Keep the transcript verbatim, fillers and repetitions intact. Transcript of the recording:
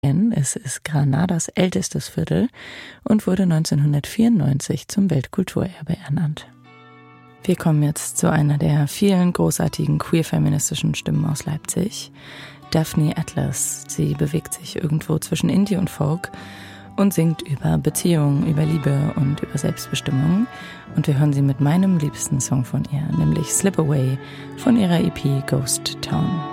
Es ist Granadas ältestes Viertel und wurde neunzehnhundertvierundneunzig zum Weltkulturerbe ernannt. Wir kommen jetzt zu einer der vielen großartigen queer-feministischen Stimmen aus Leipzig, Daphne Atlas. Sie bewegt sich irgendwo zwischen Indie und Folk und singt über Beziehungen, über Liebe und über Selbstbestimmung. Und wir hören sie mit meinem liebsten Song von ihr, nämlich Slip Away von ihrer E P Ghost Town.